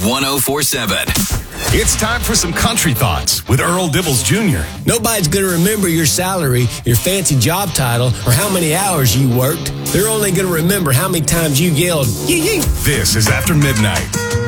1047. It's time for some country thoughts with Earl Dibbles Jr. Nobody's going to remember your salary, your fancy job title, or how many hours you worked. They're only going to remember how many times you yelled, yee yee. This is After Midnight.